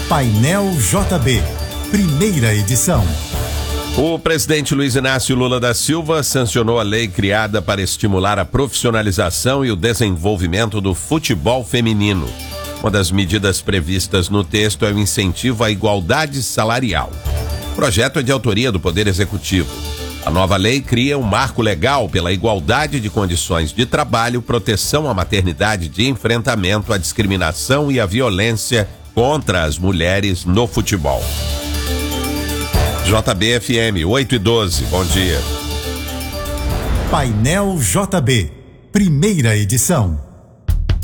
Painel JB, primeira edição. O presidente Luiz Inácio Lula da Silva sancionou a lei criada para estimular a profissionalização e o desenvolvimento do futebol feminino. Uma das medidas previstas no texto é o incentivo à igualdade salarial. O projeto é de autoria do Poder Executivo. A nova lei cria um marco legal pela igualdade de condições de trabalho, proteção à maternidade, de enfrentamento à discriminação e à violência contra as mulheres no futebol. JB-FM 8:12, bom dia. Painel JB, primeira edição.